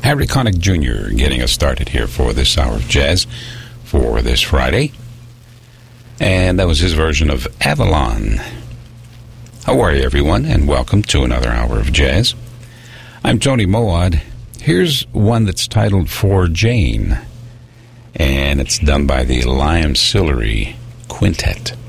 Harry Connick Jr. getting us started here for this hour of jazz for this Friday. And that was his version of Avalon. How are you, everyone, and welcome to another hour of jazz. I'm Tony Moad. Here's one that's titled For Jane, and it's done by the Liam Sillery Quintet.